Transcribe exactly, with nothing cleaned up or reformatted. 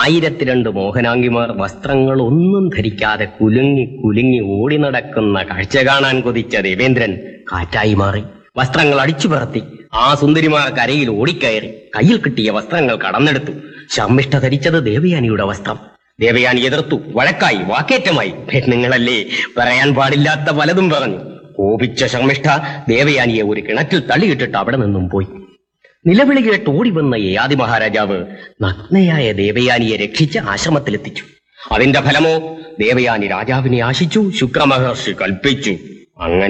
ആയിരത്തിരണ്ട് മോഹനാംഗിമാർ വസ്ത്രങ്ങൾ ഒന്നും ധരിക്കാതെ കുലുങ്ങി കുലുങ്ങി ഓടി നടക്കുന്ന കാഴ്ച കാണാൻ കൊതിച്ച ദേവേന്ദ്രൻ കാറ്റായി മാറി. വസ്ത്രങ്ങൾ അടിച്ചു പറത്തി ആ സുന്ദരിമാർ കരയിൽ ഓടിക്കയറി കയ്യിൽ കിട്ടിയ വസ്ത്രങ്ങൾ കടന്നെടുത്തു. ശർമ്മിഷ്ഠ ധരിച്ചത് ദേവയാനിയുടെ വസ്ത്രം. ദേവയാനി എതിർത്തു, വഴക്കായി, വാക്കേറ്റമായി. നിങ്ങളല്ലേ പറയാൻ പാടില്ലാത്ത പലതും പറഞ്ഞു. കോപിച്ച ശർമ്മിഷ്ഠ ദേവയാനിയെ ഒരു കിണറ്റിൽ തള്ളിയിട്ടിട്ട് അവിടെ നിന്നും പോയി. നിലവിളി കേട്ട് ഓടി വന്ന യയാതി മഹാരാജാവ് നഗ്നയായ ദേവയാനിയെ രക്ഷിച്ച് ആശ്രമത്തിലെത്തിച്ചു. അതിന്റെ ഫലമോ ദേവയാനി രാജാവിനെ ആശിച്ചു. ശുക്രമഹർഷി കൽപ്പിച്ചു. അങ്ങനെ